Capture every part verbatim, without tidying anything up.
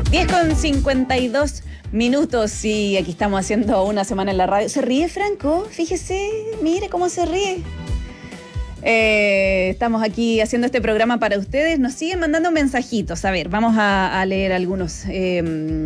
diez con cincuenta y dos minutos y aquí estamos haciendo una semana en la radio. ¿Se ríe, Franco? Fíjese, mire cómo se ríe. Eh, estamos aquí haciendo este programa para ustedes. Nos siguen mandando mensajitos. A ver, vamos a, a leer algunos. Eh,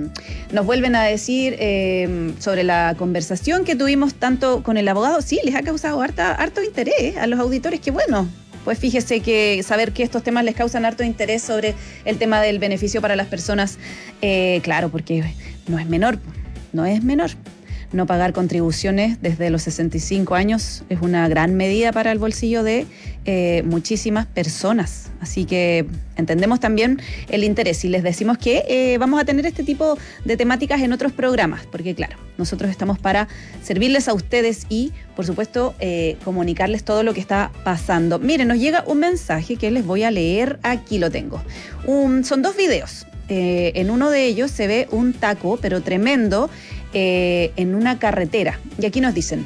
nos vuelven a decir eh, sobre la conversación que tuvimos tanto con el abogado. Sí, les ha causado harta, harto interés a los auditores. Qué bueno. Pues fíjese que saber que estos temas les causan harto interés sobre el tema del beneficio para las personas, eh, claro, porque no es menor, no es menor. No pagar contribuciones desde los sesenta y cinco años es una gran medida para el bolsillo de eh, muchísimas personas. Así que entendemos también el interés y les decimos que eh, vamos a tener este tipo de temáticas en otros programas, porque claro, nosotros estamos para servirles a ustedes y, por supuesto, eh, comunicarles todo lo que está pasando. Miren, nos llega un mensaje que les voy a leer, aquí lo tengo. Un, son dos videos. Eh, en uno de ellos se ve un taco, pero tremendo, Eh, en una carretera. Y aquí nos dicen,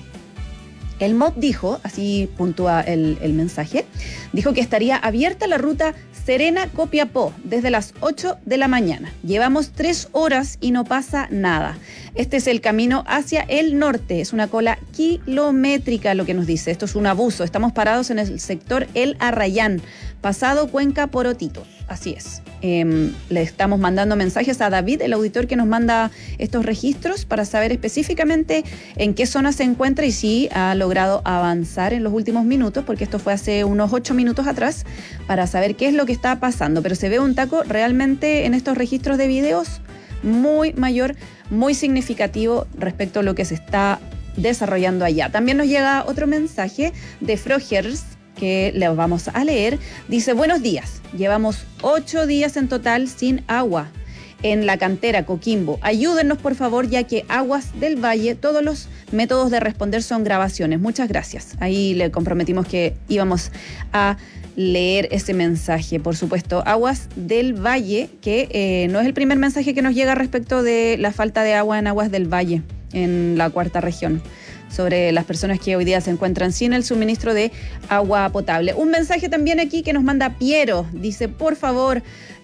el M O B dijo, así puntúa el, el mensaje, dijo que estaría abierta la ruta Serena-Copiapó desde las ocho de la mañana. Llevamos tres horas y no pasa nada. Este es el camino hacia el norte. Es una cola kilométrica lo que nos dice. Esto es un abuso. Estamos parados en el sector El Arrayán, pasado Cuenca Porotitos. Así es. Eh, le estamos mandando mensajes a David, el auditor que nos manda estos registros, para saber específicamente en qué zona se encuentra y si ha logrado avanzar en los últimos minutos, porque esto fue hace unos ocho minutos atrás, para saber qué es lo que está pasando. Pero se ve un taco realmente en estos registros de videos muy mayor, muy significativo respecto a lo que se está desarrollando allá. También nos llega otro mensaje de Frogers, que le vamos a leer. Dice, buenos días, llevamos ocho días en total sin agua en la cantera Coquimbo. Ayúdennos, por favor, ya que Aguas del Valle, todos los métodos de responder son grabaciones. Muchas gracias. Ahí le comprometimos que íbamos a leer ese mensaje. Por supuesto, Aguas del Valle, que eh, no es el primer mensaje que nos llega respecto de la falta de agua en Aguas del Valle, en la cuarta región, sobre las personas que hoy día se encuentran sin el suministro de agua potable. Un mensaje también aquí que nos manda Piero. Dice, por favor,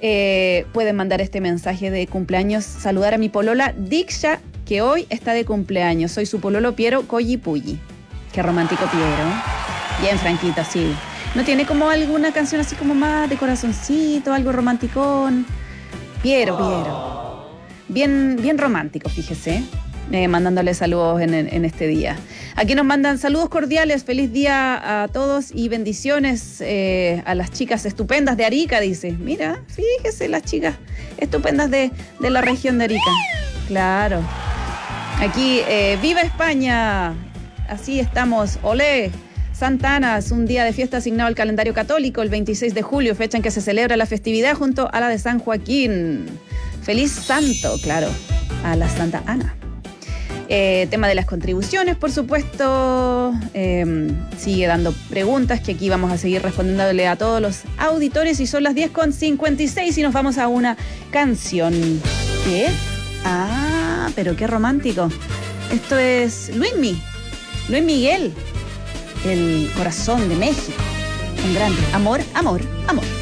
eh, pueden mandar este mensaje de cumpleaños, saludar a mi polola Diksha, que hoy está de cumpleaños. Soy su pololo Piero Collipulli. Qué romántico Piero. Bien franquita, sí. ¿No tiene como alguna canción así como más de corazoncito, algo romanticón? Piero, Piero. Bien, bien romántico, fíjese. Eh, mandándole saludos en, en este día. Aquí nos mandan saludos cordiales, feliz día a todos y bendiciones eh, a las chicas estupendas de Arica, dice. Mira, fíjese, las chicas estupendas de, de la región de Arica. Claro. Aquí, eh, ¡viva España! Así estamos, olé. Santa Ana es un día de fiesta asignado al calendario católico, el veintiséis de julio, fecha en que se celebra la festividad junto a la de San Joaquín. Feliz santo, claro, a la Santa Ana. Eh, tema de las contribuciones, por supuesto, eh, sigue dando preguntas que aquí vamos a seguir respondiéndole a todos los auditores y son las diez con cincuenta y seis y nos vamos a una canción. ¿Qué? Ah, pero qué romántico. Esto es Luismi, Luis Miguel, el corazón de México. Un grande. Amor, amor, amor.